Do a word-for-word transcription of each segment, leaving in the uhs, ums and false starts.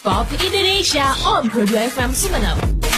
Pop Indonesia on Pro dua F M Sumeneb.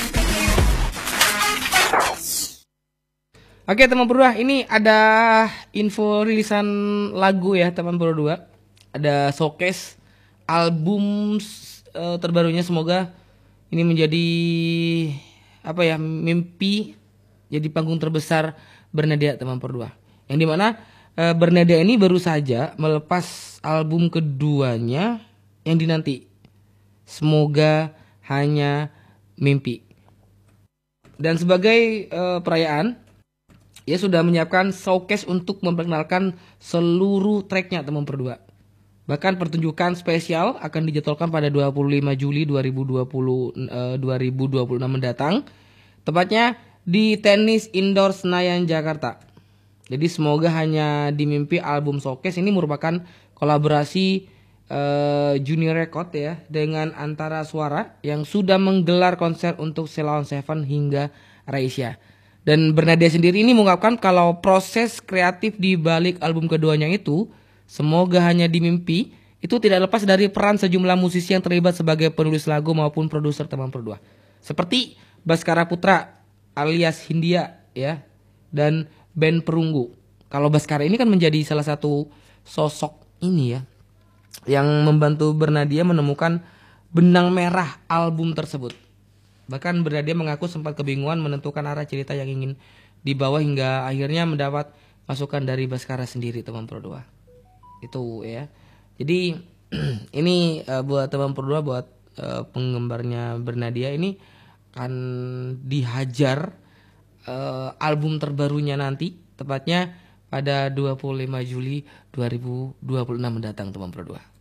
Oke teman Pro dua, ini ada info rilisan lagu ya teman Pro dua. Ada showcase album uh, terbarunya, semoga ini menjadi apa ya, mimpi jadi panggung terbesar Bernadia teman Pro dua. Yang dimana uh, Bernadia ini baru saja melepas album keduanya yang dinanti, Semoga Hanya Mimpi. Dan sebagai uh, perayaan, ia sudah menyiapkan showcase untuk memperkenalkan seluruh tracknya teman Pro dua. Bahkan pertunjukan spesial akan dijadwalkan pada dua puluh lima Juli dua ribu dua puluh, eh, dua ribu dua puluh enam mendatang, tepatnya di Tenis Indoor Senayan, Jakarta. Jadi Semoga Hanya Dimimpi album showcase ini merupakan kolaborasi eh, Junior Record ya dengan Antara Suara yang sudah menggelar konser untuk Sheila on Seven hingga Raisya. Dan Bernadia sendiri ini mengungkapkan kalau proses kreatif di balik album keduanya itu, Semoga Hanya Dimimpi, itu tidak lepas dari peran sejumlah musisi yang terlibat sebagai penulis lagu maupun produser teman Pro dua. Seperti Baskara Putra alias Hindia ya, dan band Perunggu. Kalau Baskara ini kan menjadi salah satu sosok ini ya, yang membantu Bernadia menemukan benang merah album tersebut. Bahkan Bernadia mengaku sempat kebingungan menentukan arah cerita yang ingin dibawa hingga akhirnya mendapat masukan dari Baskara sendiri teman Pro dua. Itu ya. Jadi ini uh, buat teman Pro dua, buat uh, penggemarnya Bernadia ini akan dihajar uh, album terbarunya nanti, tepatnya pada dua puluh lima Juli dua ribu dua puluh enam mendatang teman Pro dua.